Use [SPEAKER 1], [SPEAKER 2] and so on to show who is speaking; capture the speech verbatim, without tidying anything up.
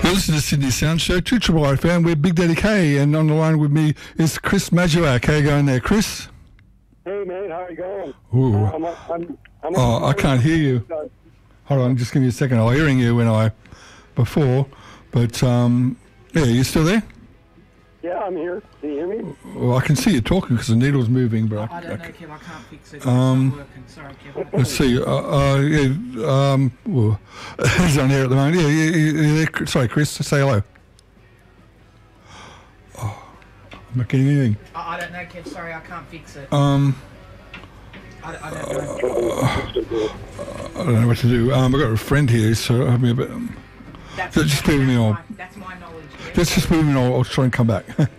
[SPEAKER 1] You're listening to Sydney Sound Show, two Triple R F M. We're Big Daddy K, and on the line with me is Chris Majuak. How you going there, Chris?
[SPEAKER 2] Hey, mate, how are you going?
[SPEAKER 1] Ooh.
[SPEAKER 2] I'm, I'm, I'm
[SPEAKER 1] Oh, I can't hear you. Hold on, just give me a second. I was hearing you when I, before, but, um, yeah, you still there?
[SPEAKER 2] Yeah, I'm here. Can you hear me?
[SPEAKER 1] Well, I can see you talking because the needle's moving, but I,
[SPEAKER 3] I don't know, Kev, I can't fix it.
[SPEAKER 1] Um,
[SPEAKER 3] It's not working. Sorry, Kev.
[SPEAKER 1] let's see. Uh, uh, yeah, um, well, he's on here at the moment. Yeah, yeah, yeah, yeah, there. Sorry, Chris, say hello. Oh, I'm not getting anything.
[SPEAKER 3] I, I don't know, Kev. Sorry, I can't fix it.
[SPEAKER 1] Um,
[SPEAKER 3] I, I don't know.
[SPEAKER 1] I don't know what to do. Um, I've got a friend here, so I'm a bit. Um,
[SPEAKER 3] That's,
[SPEAKER 1] so just leave me
[SPEAKER 3] that's
[SPEAKER 1] on.
[SPEAKER 3] my, that's my knowledge, Kev.
[SPEAKER 1] Let's just move in. I'll, I'll try and come back.